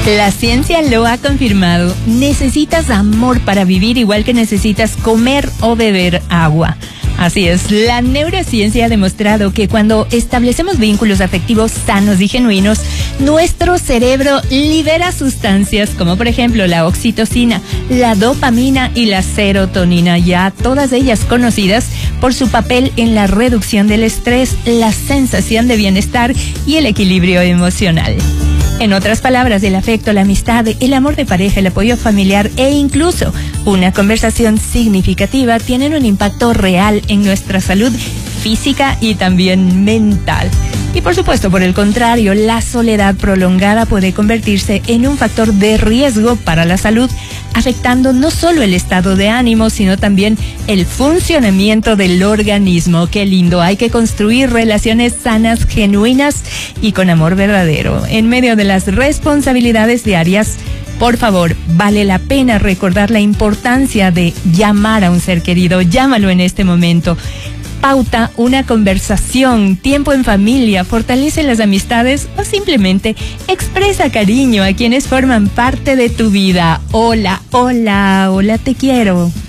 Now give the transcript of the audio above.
La ciencia lo ha confirmado. Necesitas amor para vivir, igual que necesitas comer o beber agua. Así es, la neurociencia ha demostrado que cuando establecemos vínculos afectivos sanos y genuinos, nuestro cerebro libera sustancias como por ejemplo la oxitocina, la dopamina y la serotonina, ya todas ellas conocidas por su papel en la reducción del estrés, la sensación de bienestar y el equilibrio emocional. En otras palabras, el afecto, la amistad, el amor de pareja, el apoyo familiar e incluso una conversación significativa tienen un impacto real en nuestra salud física y también mental. Y por supuesto, por el contrario, la soledad prolongada puede convertirse en un factor de riesgo para la salud, afectando no solo el estado de ánimo, sino también el funcionamiento del organismo. Qué lindo, hay que construir relaciones sanas, genuinas y con amor verdadero. En medio de las responsabilidades diarias, por favor, vale la pena recordar la importancia de llamar a un ser querido. Llámalo en este momento. Pauta una conversación, tiempo en familia, fortalece las amistades o simplemente expresa cariño a quienes forman parte de tu vida. Hola, hola, hola, te quiero.